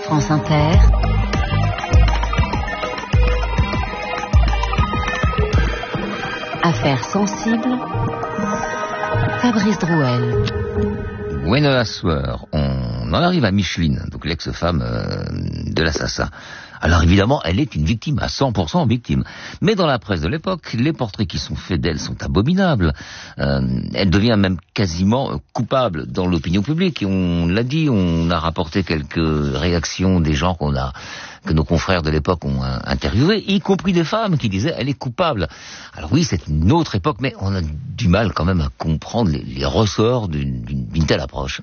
France Inter. Affaires sensibles. Fabrice Drouel. Gwenola Sueur, on en arrive à Micheline, donc l'ex-femme de l'assassin. Alors évidemment, elle est une victime, à 100% victime. Mais dans la presse de l'époque, les portraits qui sont faits d'elle sont abominables. Elle devient même quasiment coupable dans l'opinion publique. Et on l'a dit, on a rapporté quelques réactions des gens que nos confrères de l'époque ont interviewés, y compris des femmes qui disaient elle est coupable. Alors oui, c'est une autre époque, mais on a du mal quand même à comprendre les ressorts d'une telle approche.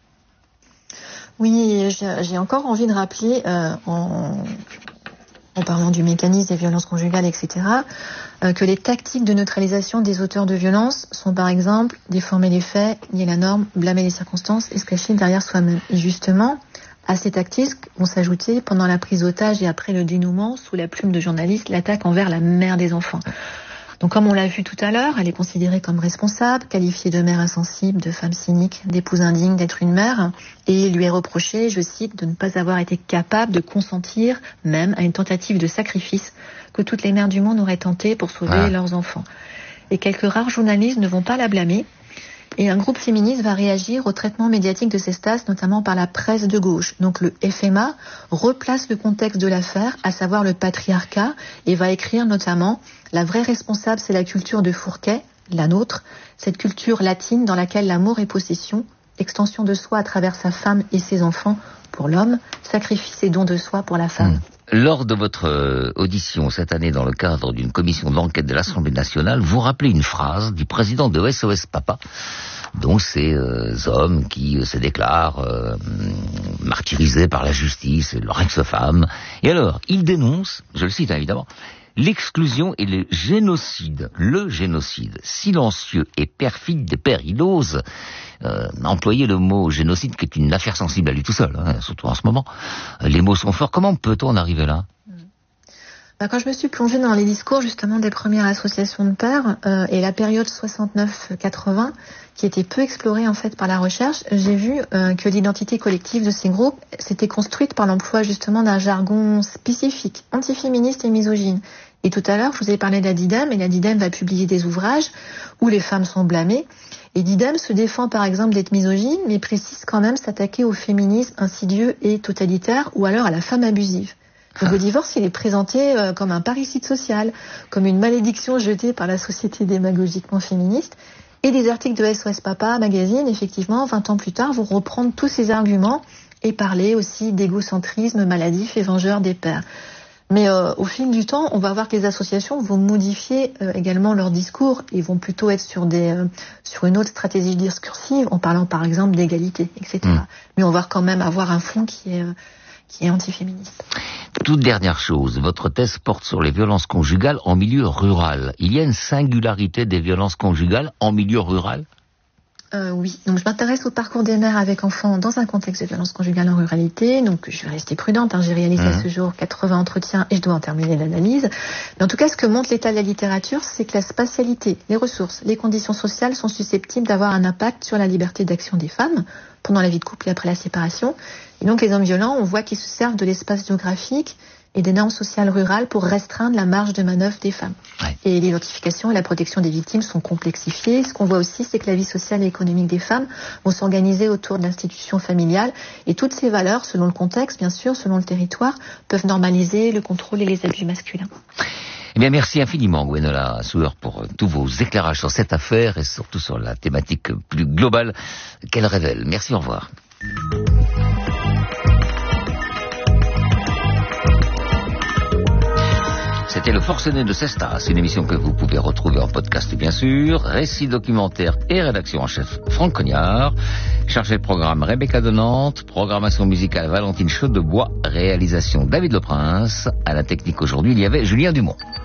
Oui, j'ai encore envie de rappeler, en parlant du mécanisme des violences conjugales, etc., que les tactiques de neutralisation des auteurs de violences sont par exemple déformer les faits, nier la norme, blâmer les circonstances et se cacher derrière soi-même. Et justement, à ces tactiques vont s'ajouter, pendant la prise d'otage et après le dénouement, sous la plume de journalistes, l'attaque envers la mère des enfants. Donc comme on l'a vu tout à l'heure, elle est considérée comme responsable, qualifiée de mère insensible, de femme cynique, d'épouse indigne d'être une mère, et il lui est reproché, je cite, de ne pas avoir été capable de consentir même à une tentative de sacrifice que toutes les mères du monde auraient tenté pour sauver leurs enfants. Et quelques rares journalistes ne vont pas la blâmer, et un groupe féministe va réagir au traitement médiatique de ces stas, notamment par la presse de gauche. Donc le FMA replace le contexte de l'affaire, à savoir le patriarcat, et va écrire notamment « La vraie responsable, c'est la culture de Fourquet, la nôtre, cette culture latine dans laquelle l'amour est possession, extension de soi à travers sa femme et ses enfants pour l'homme, sacrifice et don de soi pour la femme ». Lors de votre audition cette année dans le cadre d'une commission d'enquête de l'Assemblée nationale, vous rappelez une phrase du président de SOS Papa, donc ces hommes qui se déclarent martyrisés par la justice, leur ex-femme. Et alors, il dénonce, je le cite évidemment, l'exclusion et le génocide silencieux et perfide des pères. Il ose employer le mot génocide, qui est une affaire sensible à lui tout seul, surtout en ce moment. Les mots sont forts. Comment peut-on en arriver là ? Quand je me suis plongée dans les discours justement des premières associations de pères et la période 69-80, qui était peu explorée en fait par la recherche, j'ai vu que l'identité collective de ces groupes s'était construite par l'emploi justement d'un jargon spécifique, antiféministe et misogyne. Et tout à l'heure, je vous ai parlé d'Adidem, et l'Adidem va publier des ouvrages où les femmes sont blâmées. Et Didem se défend par exemple d'être misogyne, mais précise quand même s'attaquer au féminisme insidieux et totalitaire, ou alors à la femme abusive. Donc le divorce, il est présenté comme un parricide social, comme une malédiction jetée par la société démagogiquement féministe. Et des articles de SOS Papa Magazine, effectivement, 20 ans plus tard, vont reprendre tous ces arguments et parler aussi d'égocentrisme maladif et vengeur des pères. Mais au fil du temps, on va voir que les associations vont modifier également leur discours et vont plutôt être sur une autre stratégie discursive, en parlant par exemple d'égalité, etc. Mais on va quand même avoir un fond qui est antiféministe. Toute dernière chose, votre thèse porte sur les violences conjugales en milieu rural. Il y a une singularité des violences conjugales en milieu rural ? Oui, donc je m'intéresse au parcours des mères avec enfants dans un contexte de violence conjugale en ruralité. Donc je vais rester prudente, j'ai réalisé à ce jour 80 entretiens et je dois en terminer l'analyse. Mais en tout cas, ce que montre l'état de la littérature, c'est que la spatialité, les ressources, les conditions sociales sont susceptibles d'avoir un impact sur la liberté d'action des femmes pendant la vie de couple et après la séparation. Et donc les hommes violents, on voit qu'ils se servent de l'espace géographique et des normes sociales rurales pour restreindre la marge de manœuvre des femmes. Ouais. Et l'identification et la protection des victimes sont complexifiées. Ce qu'on voit aussi, c'est que la vie sociale et économique des femmes vont s'organiser autour de l'institution familiale. Et toutes ces valeurs, selon le contexte, bien sûr, selon le territoire, peuvent normaliser le contrôle et les abus masculins. Eh bien, merci infiniment, Gwenola Sueur, pour tous vos éclairages sur cette affaire et surtout sur la thématique plus globale qu'elle révèle. Merci, au revoir. C'était Le Forcené de Cestas, une émission que vous pouvez retrouver en podcast bien sûr, récit documentaire et rédaction en chef Franck Cognard, chargé de programme Rebecca de Nantes, programmation musicale Valentine Chaudebois, réalisation David Leprince, à la technique aujourd'hui il y avait Julien Dumont.